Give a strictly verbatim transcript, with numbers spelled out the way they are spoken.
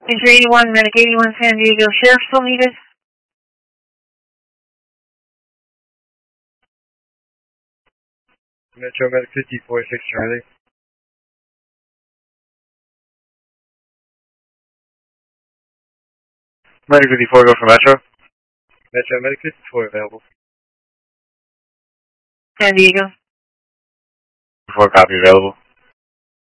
Ranger eighty-one, Medic eighty-one, San Diego. Sheriff still needed? Metro Medic fifty-four six Charlie. Medic fifty-four, go for Metro. Metro Medic fifty-four available. San Diego. fifty-four, copy, available.